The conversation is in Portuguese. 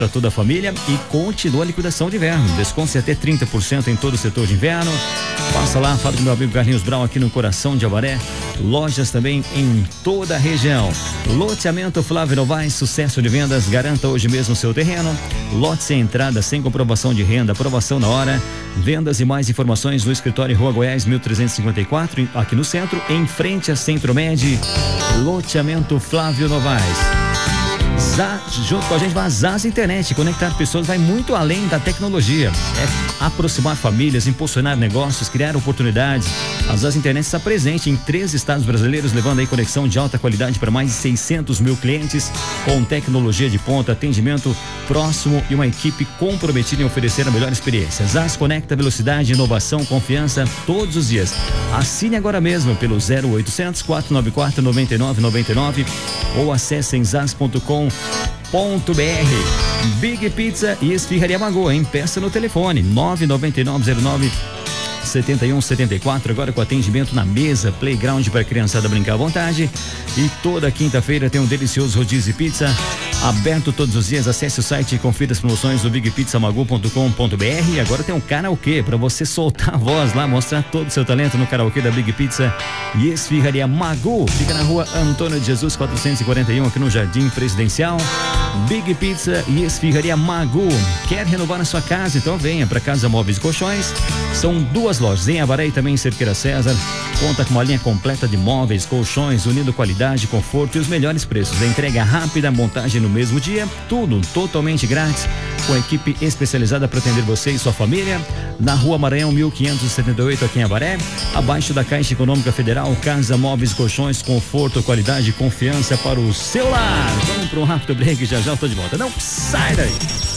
para toda a família e continua a liquidação de inverno. Descontos até 30% em todo o setor de inverno. Passa lá, fala do meu amigo Carlinhos Brau aqui no coração de Avaré. Lojas também em toda a região. Loteamento Flávio Novaes, sucesso de vendas. Garanta hoje mesmo o seu terreno. Lote sem entrada, sem comprovação de renda, aprovação na hora. Vendas e mais informações no escritório Rua Goiás 1354, aqui no centro, em frente a Centro Med. Loteamento Flávio Novaes. Junto com a gente vai a Zaz Internet. Conectar pessoas vai muito além da tecnologia. É aproximar famílias, impulsionar negócios, criar oportunidades. A Zaz Internet está presente em 3 estados brasileiros, levando aí conexão de alta qualidade para mais de 600 mil clientes, com tecnologia de ponta, atendimento próximo e uma equipe comprometida em oferecer a melhor experiência. Zaz conecta velocidade, inovação, confiança todos os dias. Assine agora mesmo pelo 0800 494 9999 ou acesse em zaz.com.br. Big Pizza e Esfirraria Magô, hein? Peça no telefone 99909 7174, agora com atendimento na mesa, playground para a criançada brincar à vontade. E toda quinta-feira tem um delicioso rodízio pizza aberto todos os dias. Acesse o site e confira as promoções do bigpizzamagu.com.br. E agora tem um karaokê para você soltar a voz lá, mostrar todo o seu talento no karaokê da Big Pizza e Esfirraria Magô. Fica na rua Antônio de Jesus 441, aqui no Jardim Presidencial. Big Pizza e Esfirraria Magô. Quer renovar a sua casa? Então venha para Casa Móveis e Colchões. São 2 lojas em Avaré e também em Cerqueira César. Conta com uma linha completa de móveis, colchões, unindo qualidade, conforto e os melhores preços. Entrega rápida, montagem no mesmo dia, tudo totalmente grátis, com a equipe especializada para atender você e sua família. Na Rua Maranhão 1578, aqui em Avaré, abaixo da Caixa Econômica Federal. Casa Móveis e Colchões, conforto, qualidade e confiança para o seu lar. Vamos para um rápido break, já já eu tô de volta. Não sai daí!